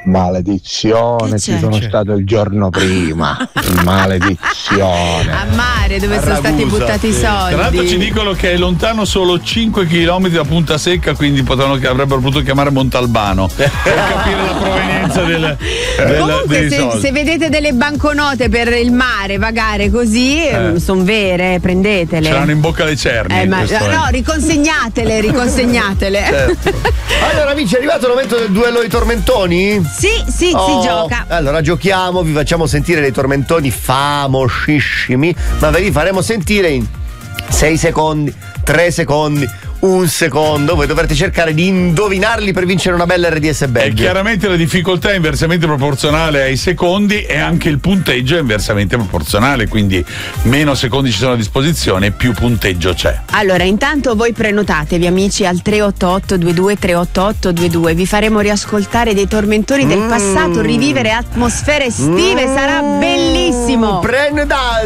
Maledizione, ci sono stato il giorno prima. Maledizione. A mare dove sono stati buttati i soldi. Tra l'altro ci dicono che è lontano solo 5 km da Punta Secca, quindi avrebbero potuto chiamare Montalbano per capire la provenienza comunque se vedete delle banconote per il mare vagare così sono vere, prendetele. Ce l'hanno in bocca le cerni. No, riconsegnatele. Certo. Allora amici, è arrivato il momento del duello ai tormentoni? Sì, si gioca. Allora giochiamo, vi facciamo sentire dei tormentoni famosissimi, ma ve li faremo sentire in 6 secondi, 3 secondi, 1 secondo. Voi dovrete cercare di indovinarli per vincere una bella RDS bag. E chiaramente la difficoltà è inversamente proporzionale ai secondi e anche il punteggio è inversamente proporzionale, quindi meno secondi ci sono a disposizione, più punteggio c'è. Allora, intanto voi prenotatevi amici al 388-22-388-22. Vi faremo riascoltare dei tormentori del passato, rivivere atmosfere estive, sarà bellissimo. Prenotate!